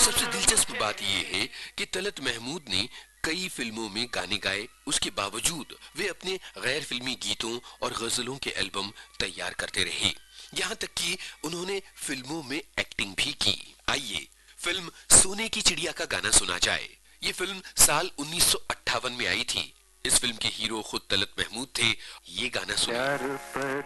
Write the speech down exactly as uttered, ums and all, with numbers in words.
सबसे दिलचस्प बात यह है कि तलत महमूद ने कई फिल्मों में गाने गाए, उसके बावजूद वे अपने गैर फिल्मी गीतों और गजलों के एल्बम तैयार करते रहे। यहाँ तक कि उन्होंने फिल्मों में एक्टिंग भी की। आइए फिल्म सोने की चिड़िया का गाना सुना जाए। ये फिल्म साल उन्नीस सौ अट्ठावन में आई थी। इस फिल्म के हीरो खुद तलत महमूद थे। ये गाना सुनिए।